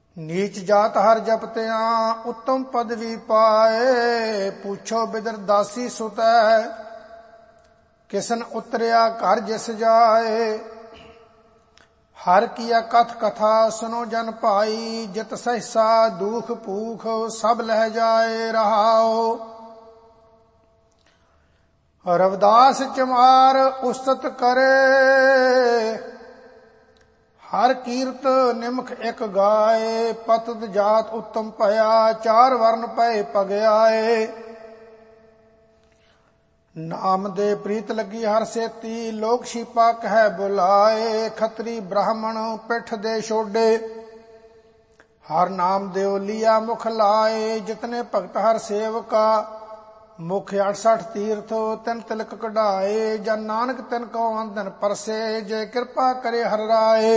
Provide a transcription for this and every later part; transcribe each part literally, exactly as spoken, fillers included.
नीच जात हर जपत्या उत्तम पदवी पाए। पूछो बिदर दासी सुतै किसन उतरिया घर जिस जाए। हर किया कथ कथा सुनो जन भाई जित सहसा दुख भूख सब लह जाए रहाओ। रविदास चमार उस्तत करे हर कीरत निमख एक गाए। पतत जात उत्तम पया चार वर्ण पए पगयाए। नाम दे प्रीत लगी हर सेती लोक शिपा कह बुलाए। खत्री ब्राह्मण पिठ दे छोड़े हर नाम देव लिया मुख लाए। जितने भगत हर सेवका मुख अड़सठ तीर्थ तिन तिलक कढ़ाए। जन नानक तिन को अंधन परसे जे कृपा करे हर राए।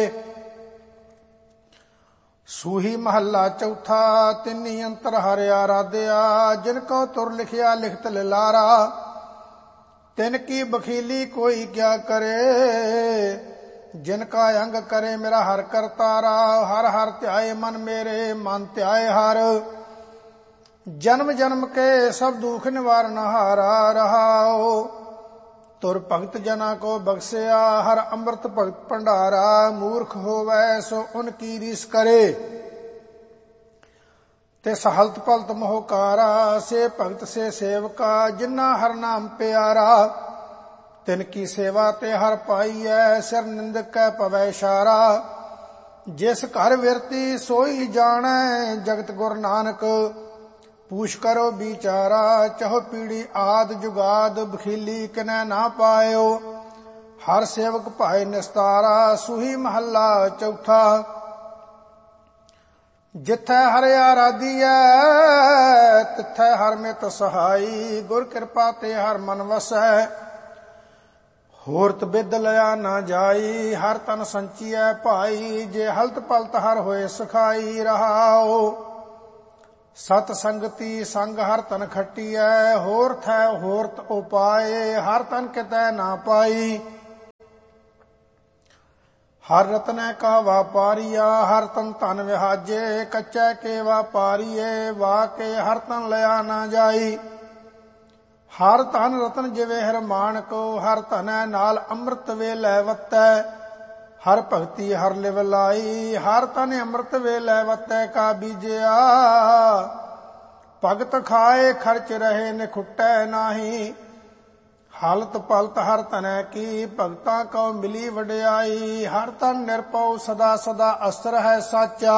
सूही महला चौथा तिन्नी अंतर हर आराध्या। जिनको तुर लिखिया लिखत लारा तिन की बखीली कोई क्या करे। जिनका अंग करे मेरा हर करतारा। हर हर ध्याए मन मेरे मन ध्याए हर। जन्म जन्म के सब दुख निवारण हारा रहाओ। तुर भगत जना को बख्शिया हर अमृत भगत भंडारा। मूर्ख होवै सो उनकी रीस करे तिस हलत पलत मोहकारा। से भगत से सेवका जिन्ना हर नाम प्यारा। तिनकी सेवा ते हर पाईऐ सिर निंदक कै पवै इशारा। जिस घर विरती सोई जानै जगत गुर नानक। पूछ करो बिचारा चहो पीढ़ी आद जुगाद बखीली किनै ना पायो। हर सेवक भाई निस्तारा। सूही महला चौथा जिथै हर आराधीऐ तिथै हर मित सहाई। गुर कृपा ते हर मन वसै होरत बिद लिया ना जाई। हर तन संचिऐ भाई जे हलत पलत हर होए सखाई रहाओ। सत संगति संग हर तन खट्टीऐ होर थै होरत उपाए। हर तन कितै ना पाई हर रत्न का व्यापारिया। हर तन धन विहाजे कच्चे के व्यापारीए। वाह के हर तन लया ना जाई। हर धन रतन जिवे हर मानको। हर धनै नाल अमृत वे लै वतै। हर भगति हर लिव लाई। हर तन अमृत वे लै वतै का बीजिया। भगत खाए खर्च रहे निखुटै नाही। हालत पलत हर तनै की भगतां को मिली वड्याई। हर तन निरपौ सदा सदा अस्त्र है साचा।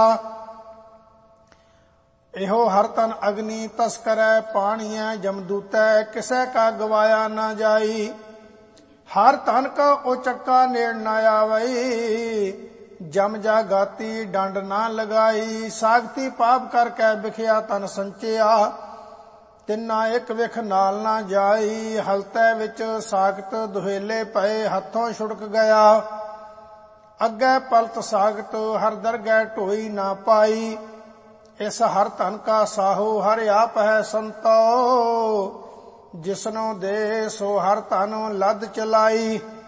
एहो हर तन अग्नि तस्करै पाणीऐ जमदूतै किसै का गवाया ना जाई। हर तन का उचक्का नेड़ न आवई। जम जा गाती डंड ना लगाई। सागती पाप करके बिखिया तन संचिया। तिन्ना एक विख नाल ना जाई। हलते विच सागत दुहेले पए हथों छुड़क गया। अग्गे पलत सागत हर दरगह ढोई ना पाई। इस हर धन का साहू हर आप है संतो। जिसनो दे सो हर धन लद चलाई।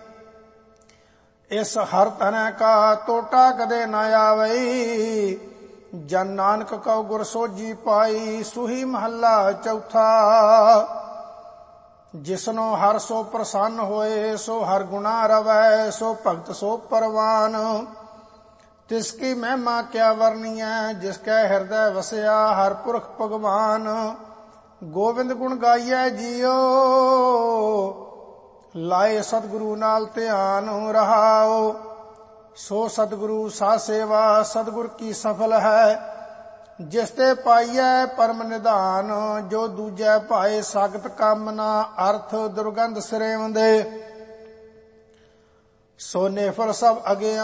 इस हर धन का टोटा कदे न आवई। जन नानक को गुर सोजी पाई। सूही महला चौथा जिसनो हर सो प्रसन्न होए सो हर गुणा रवै। सो भगत सो परवान तिसकी महिमा क्या वर्णिय। जिसके हृदय वसया हर पुरख भगवान। गोविंद गुण गाइए जियो लाए सतगुरु नाल ध्यान रहाओ। सो सतगुरु सा सेवा सतगुर की सफल है। जिसते पाइए परम निधान। जो दूजे पाए सागत कामना अर्थ दुर्गंध सिरेवंदे। सोने फल सब अगे